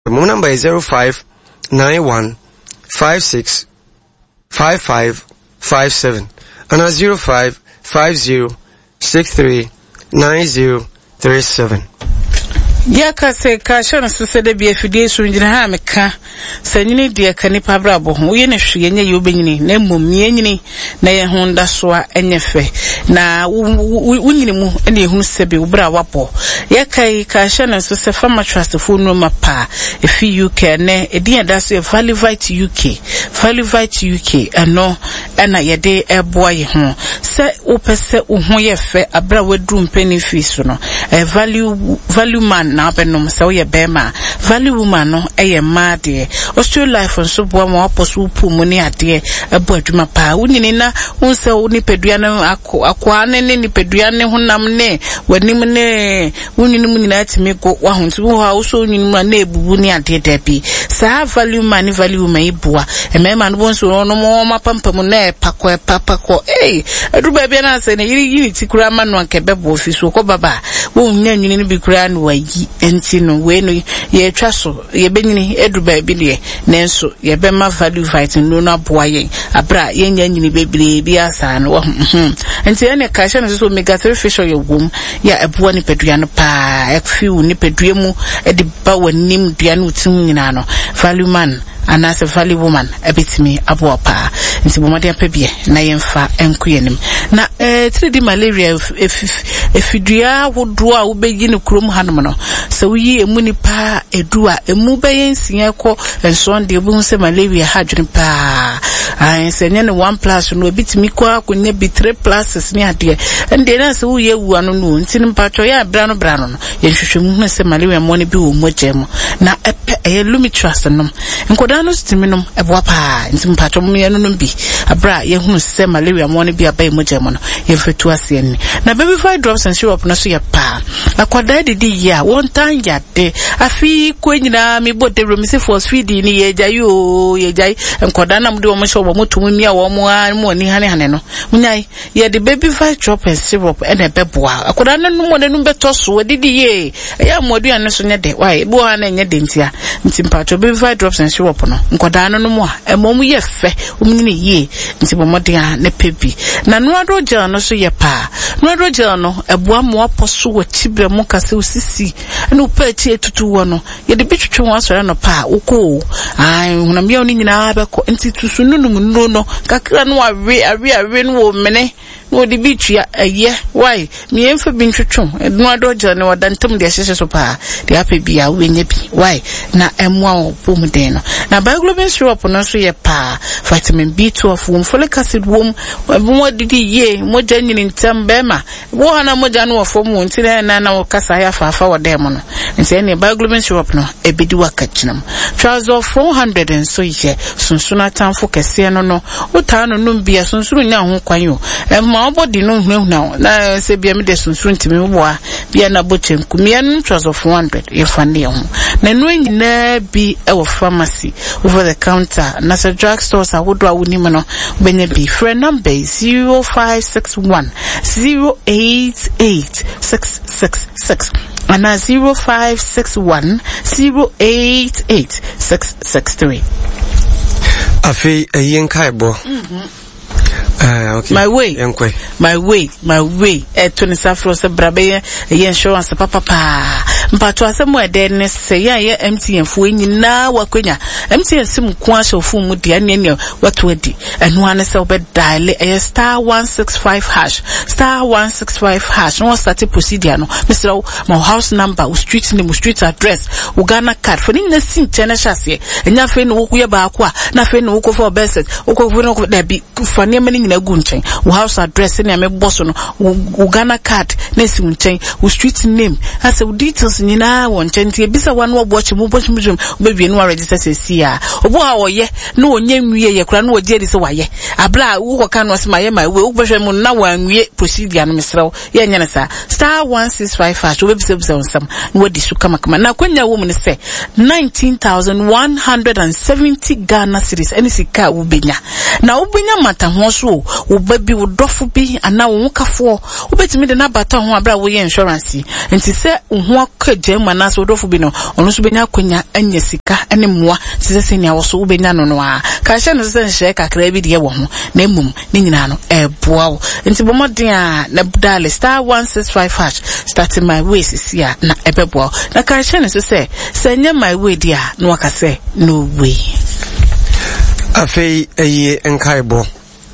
My number is 0591565557 and 0550639037. Yaka se ka shana so de bia fidie so ngina ha meka sanyini de ka nipa brabo ho ye ne hwe nye ye obenyini na mmom ye nyini na ye ho ndasoa enyefe na wunyini mu ene ehunu sebe ubra wapo yaka ka shana so se farmer trust fo no mapa efi UK ne edin da so Valivite UK ano na ye de eboa ye ho se opese wo ye fe abra wadu mpeni fi so no value man na benom se wo ye bema value woman no eye made Australia life so bo ma aposo pu mu ne ade ebo adwuma pa wunyini na unse wo ni pedua na akwa ne ni pedua ne honam ne wanim ne wunyini mu nyina atime go wa hontu wo ha wo so wunyini mu na ebubu ne ade da bi sa value man ibua emema no bonso no mo mapampam na papako aduba bia na se ne yiri tikura ma no ankebebo ofiso ko baba wo nya nwini ni bikura no wayi enti no we no ye twa so ye benyini eduba bi de nenso ye be ma value fight no na boa yen abra ye nya nyini bebre bi asa no enti ene ka hye no so omega 3 fish oil wom ya eboa ni pedua no pa ekfiu ni pedua mu e de ba wanim dua no tim nyina no value man anase value woman ebitimi aboa pa nti bomade apabie na yemfa enkoyenim na 3D malaria efidua wodo a wobegi ne krom hanom no se wuyi emu ni pa edua emu beyensia ko ensonde ebu se malaria hadwene pa se nye ne 1+ no ebitimi kwa akonya bi 3+ ni ade ende na se wuye wu anu no nti mpatwo ya brano no yenhwehwemu se malaria mo ne bi wo mogem na epe lumitrust no nkodano stiminum eboa pa nti mpatwo mo ye no bi abra ye hunu se malaria mo ne bi abai mogem no ye fetu ase ni na baby 5 drops and syrup no so ye pa akwada didi ya won tan yade afi ko nyina mi bode romisi force feed ni ye jai nkoda na mde wo shobo motum mi a wo mo ni hane no munyai ye the baby 5 drops and syrup ene beboa akwada na no mo ne no beto so didi ye ya modu ane so nye de why bo ha na nye de ntia nti mpato baby 5 drops and syrup no nkoda no mo a emom ye fe omnyini ye nti bomode a ne pebi na no adroja no so ye pa no adroja no eboa mo aposo wachibre mo kase osisi na upachi etutu wo no ye de bitwetwe wo asore no pa uko hunam ye oni nyina beko nti tusu nunum no kakra no awe no wo mene no de bitwa eye why me emfa bi ntwetwe no adroja no wadantam de hyehye so pa de apebia wo nya bi why na emwa wo pomden no na bioglobin syrup no so ye pa vitamin B12 wom folic acid wom wo didi ye mo janyini ntambema wo hana mo janu wo fomu nti na wo kasa ya fafa wo dem no nti ene bioglobin syrup no ebidi wakachinam trouser 400 and so ye sunsuna tanfo kese no uta no no bia sunsuru nya ho kwan yo ma obodi no hunahuna na se bia me de sunsuru ntimi boa bia na bochenku me no trouser 400 ye fane ho na no nyina bi e wo pharmacy over the counter na se drug stores awodo awunim no benya bi friend number 0561 088666 and 0561 088663 afi yenkaibo okay. My way 27 se brabe insurance papa mpato asemo eden se ya MTN fu nyina wakwenya MTN sim ku asho fu mu dia ne wato adi eno ane se obe dial *165# no start procedure no Mr. my house number u street name street address u Ghana card for ni na sim chene hyase enya fe no wokuye ba akwa na fe no wokofo beset wokofo no da bi fa ne mani nyina gu nchen u house address ne me boss no u Ghana card na sim nchen u street name ase u details nyina won nchen bisa wan wo bochi mu bebi no register sesia obo a woye na onye nwie ye kura na oje edi se waye abla wo ka no se maye my we wo behwe mu na wanwie procedure no mesrew ye nyane sa *165# wo bisa onsam na wadi su kama na kwanya wo mu ne se 19,170 Ghana cedis eni sika wo benya na wo benya mata ho so wo baby wo dofo bi ana wo kafo wo betimi de na bata ho abra wo ye insurance enti se ho akagye ma na so dofo bi no ono so benya akonya anya sika ene moa se nia wo so wo benya no no a ka hye no se nhye kakra bi de wo ho na emum ni nyina no eboa wo enti bomodin a na budale star 165 starting my way sisi a na ebeboa na ka hye no se nya my way dia no waka se no way afei eye enkaibo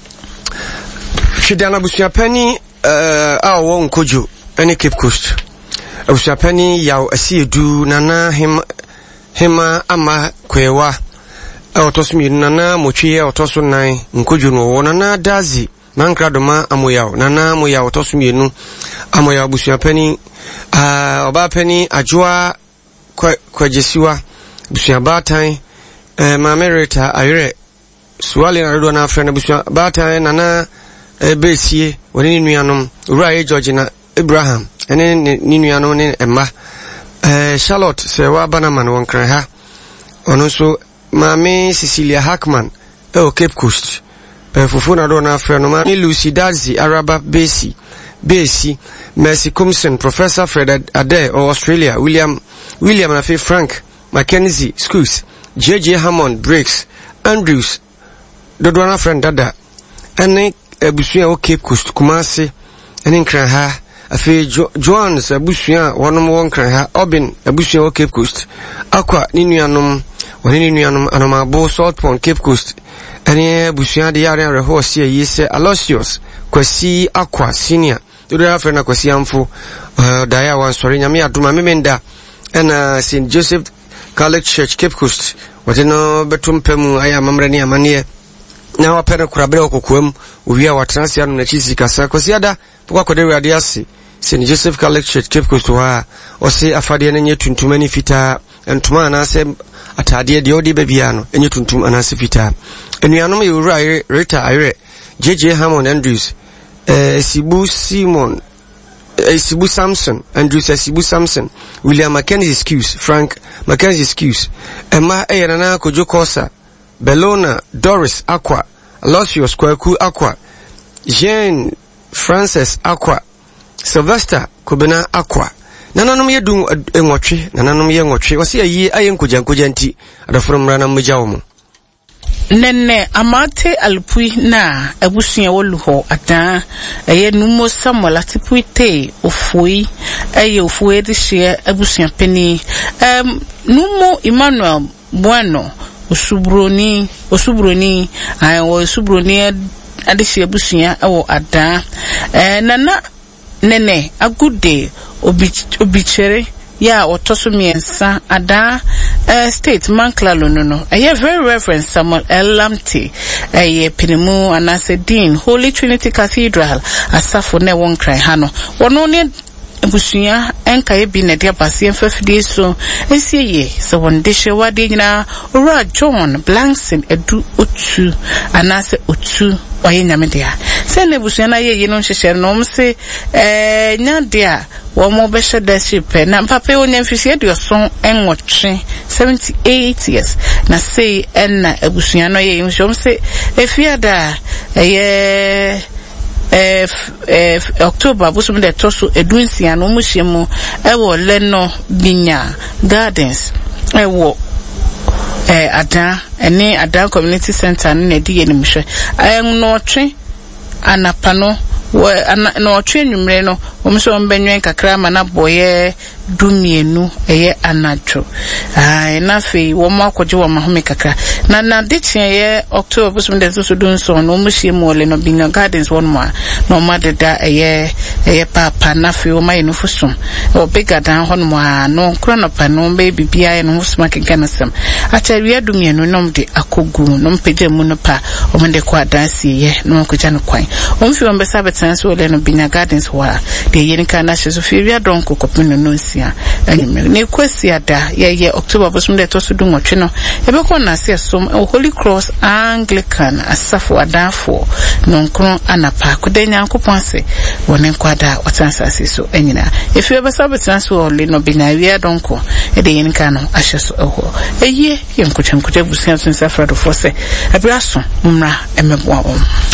Shidana busuapani a wo nkojo ene Cape Coast busuapani yaw asiedu nana hema ama kwewa otosumiru nana mochie otoso nan nkojo no wo nana dazi mankradoma amoyaw nana amoyaw otosumiru amoyaw busuapani obapani ajoa kwajesiwa busuabatan mamerita ayre suwale na redo na afrena busuabatan nana besie woni nuanom uraye George na Abraham ene ni nuanom ne emma Charlotte se wa banaman won kran ha ono so mame Cecilia Hackman Cape Coast fufu na do na afrena ma Lucy Dazi Araba Besi Mercy Kumson Professor Fred Ade Australia William na Frank Mackenzie Schools JJ Hammond Briggs Andrews Dodwana friend dada ene abusua o Cape Coast Kumasi ene nkran ha afi Jones abusua wonom won nkran ha Obin abusua o Cape Coast akwa ni nuanom anamabo Salt Pond Cape Coast ene abusua de yare rehosi yise Aloysius Kwasi akwa senior dodwana friend Kwasi amfo daya wan sori nyame aduma memenda ena St Joseph College Church Cape Coast wateno betumpemu aya mamrani amanie na wapena kurabre okokuam uwia watransi anu na chisi kasa kosiada pokwa kodere adiasi St Joseph College Church Cape Coast wa ose afade na nye tuntumani fita ntuma anase atade de odi bebiano enye tuntum anase fita enuanom yura Rita Ayre JJ Hammond Andrews Sibu Simon Sibu Samson Andrews Sibu Samson William Mackenzie Schools Frank Mackenzie Schools Emma Eyana Kojo Kosa Bellona Doris Aqua Aloysius Kwaku Aqua Jean Frances Aqua Sylvester Kobena Aqua nananom yedun enwotwe nananom ye nwotwe wase ayi ayenkojankoja nti adafrom rana mjawo nenne amate alpui na abusuya woluho ata eye numo Samuel atipuite ofui eye ofui de hye abusuya pani numo Emmanuel Bueno osubroni ayo osubroni adehye abusuya ewo ada nana nene agude obichere ya otoso miensa ada state manklalo no very reverend Samuel Lamte penimu anase dean Holy Trinity Cathedral asafo ne won kran ha no wono ne abusuya enka ye bi na dia base enfafide so ensieye so wonde hwade nyina ora John Blankson edu otu anase otu oye nyamedia se ne abusuya na ye no hyehyere no mse nyadea wo mo be shedaship na papa onya mfisi eduoson enwotwe 78 years na say enna abusuya no ye nhom se efiada October busum de toso edunsia no muhyiemu ewo Leno Binya Gardens ewo ada ene ada community center na di yenim hwe no twe anapano no twe nwumre no omso mbenwen kakra ma na boye dumienu eye anacho na fe wo makoje wo mahome kakra na de tie October busum de so dunso no muhyiemu Leno Binya Gardens one more no madeda eye papa na fe wo maye no fusum o bigger dan honmo no krono pa no be bibia no fusuma kenkanasem acharia dumienu no de akogu no mpege mu no pa o mende kwa dansi ye no koja no kwan o mfi on besa betanso Leno Binya Gardens wa de yenika na hye so firia donko kopino no nsia ne kwesi ada ye October busum de to so dumotwe no ebekọ na se som Holy Cross Anglican asafo adafo no nkron anapa kodenya nkoponse wone kwada otansase so enyina efie besa betanso Leno Binya wi donko e de yenika no ahye so eho eye yenkochankota busia so safra do force abraso mumra emeboa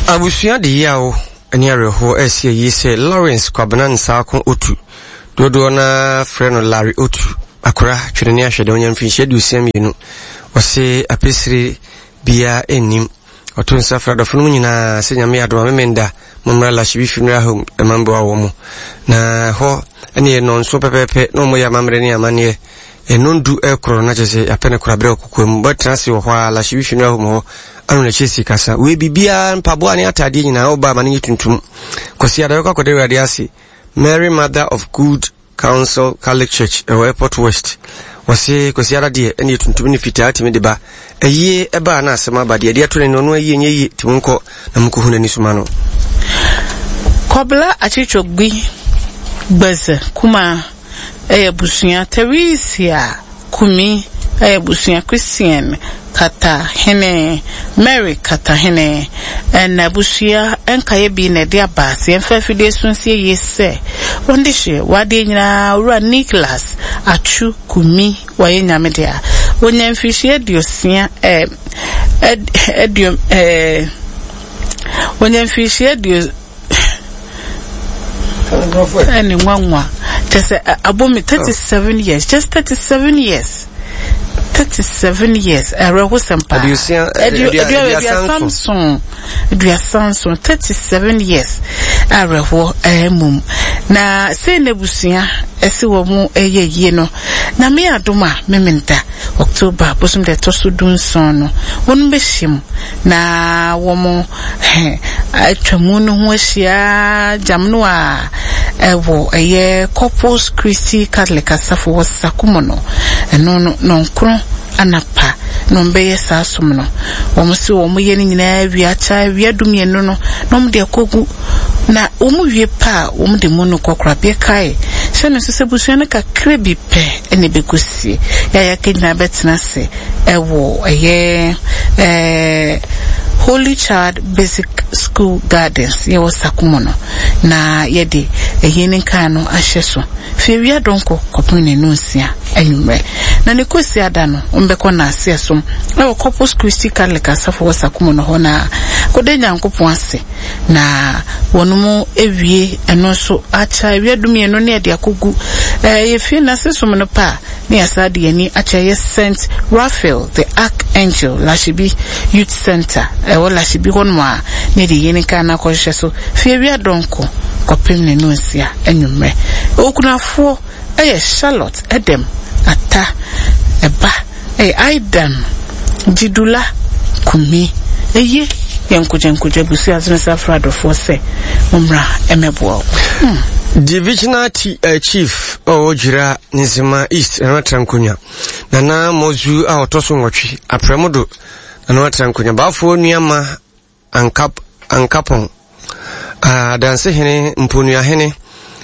Abusua de yawo ani areho esi yi se Lawrence Kwabena Nsako Otu dodo na freno Larry Otu akora twene ahwede onya mfinhye du siam yinu wose apesire bia enim oto nsafra do funu nyina se nyame adoma memenda momra la shibi funeral home emambo awo mu na ho ene no nso pepepe no mo ya mamre ni amane enondu ekro na chese apene kora bre okukwem batrasi wo ho la shibi funeral home ho anu na chesi kasa we bibia mpabo ani atade nyina oba mane tuntum kosi adayo ka kodere radiasi Mary Mother of Good Counsel Catholic Church Airport West wase kosi adade ene tuntum ni fitaati me deba eye eba na asema ba de ato ne no eye nyeyi timunko na mukuhuna ni sumano Kobla achichogbi beze kuma busunya Teresa kumi busunya Christian kata hene Mary kata hene na busuya enkaye bi na dia base enfafide sunsie yese ondishe wade nyina ura Nicholas achu kumi waye nyamedea wonya mfishie diosia wonya mfishie dio any one just abomi 37 years just 37 years 37 years areho sempa Samson 37 years areho mum na se nebusia esi wo mu eyeye no na me adoma mementa October bosum de tosudun son no wonu behim na wo mu atwamu no ho ahia jamno a ewo eye Corpus Christi Catholic asafo wasakumo no eno no nkro anapa no mbeye sasum no omusi wo mu ye ni nyina wiacha wiadumie no no no mde kogu na omu wie pa omu de mu no kokra be kai se no se busu na kakra bi pe ene begusi ya kenya betna se ewo eye Holy Child Basic School Gardens ye wasakumo no na yede eyeni kan no ahyeso fe wi adonko kopone no nsia anwumre na ne kosi ada no ombeko na asesom e Corpus Christi Catholic asafo wasakumo no ho na kode nyankopon ase na wonumu ewie eno so acha wi adumie no ne de akogu ye fi na sesom no pa ne asade ani acha ye Saint Raphael the Archangel Lashibi Youth Center wala shibi honwa ne de yeni kana ko hyeso fi wi adonko kopem ne no nsia anwumre okunafo Charlotte Edem ata eba Aidan Jidula kumi eye yenkujenkujen busi azune safrado force umra emebo Divisional Chief Ojira Nizima East na Trankunya nana mozu a otoso nwotwe apremodo na Trankunya bafo nuama ankapon danse hene mponua hene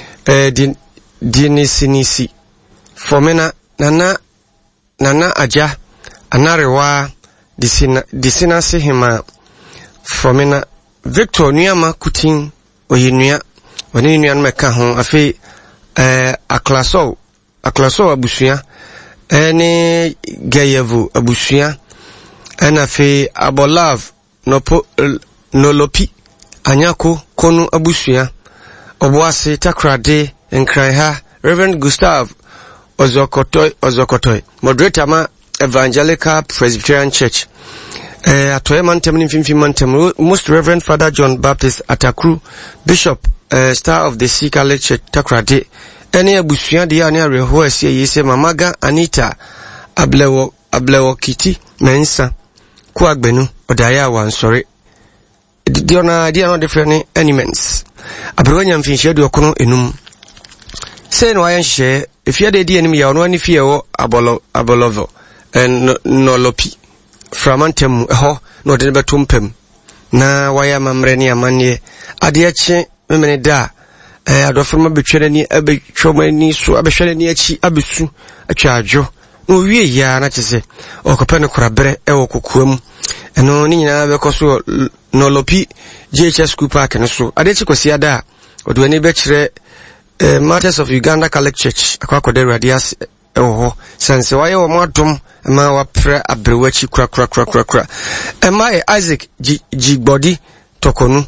Dinisinisi Fomena nana aja anarewa disina sehima Fomena Victor Nuyama Kutin oyinua wani nua meka ho afi aklaso abusua ene gayevu abusua ena fi abolav nolopi anyako konu abusua oboase takrade Nkranha Reverend Gustav Ozokotoy moderator ma Evangelical Presbyterian Church atoye mantem ni mfimfi mantem Most Reverend Father John Baptist Atakru Bishop Star of the Sea Catholic Church takrade ene abusua de ya ne areho asie yise Mamaga Anita ablewo kiti mensa ku agbenu odaya wansore diona different elements abronya mfinhye de okono enum say no ayenhye efia de die enim ya ono ani fie wo abolovo no lopi framantem ho no de betumpem na waya mamre ni amane ade ache memene da adofroma betwere ni abetwomani so abehwere ni achi abesu atwaadwo no wie ya na chese okopene korabere ewo kokoam eno ni nyina bekoso no lopi GHS School Park no so ade chi kwasi ada odwani be kire Martyrs of Uganda Catholic Church akwakode radias ewo sense waye wo modom ma wapre abrewachi kra ema Isaac Jigbodi tokonu.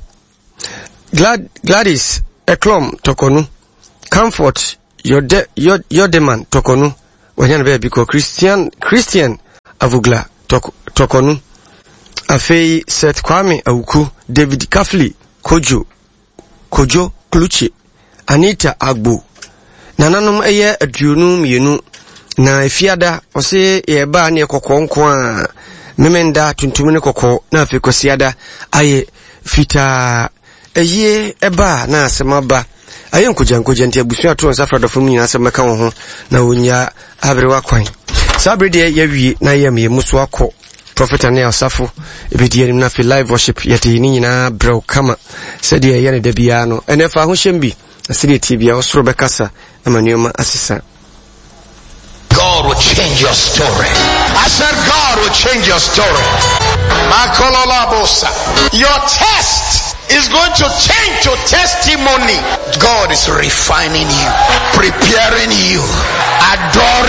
Gladys Eklom tokonu. Comfort your demand tokonu. Wanyana baby ko Christian Avugla tokonu. Afei Seth Kwame Awuku, David Kafli Kojo Kluchi, Anita Agbo. Nananom eye aduonu mienu na efiada ose ye ba ne kokko nko a memenda tuntum ne kokko na afekosiada aye fita eye eba na asemaba aye nkojankoja nti abusua to nsafra dofo mu nyina asemaka wo ho na wonya abrewa kwan sabre de ye wi na ye me muso akọ Prophet Anel Safo ebedi na fi live worship yete ni nyina brew kama said ye ne da bia no enefa ho hyembi asiri tibia osoro bekasa amanioma asisa. God will change your story. I said God will change your story. Your test is going to change to testimony. God is refining you, preparing you, adoring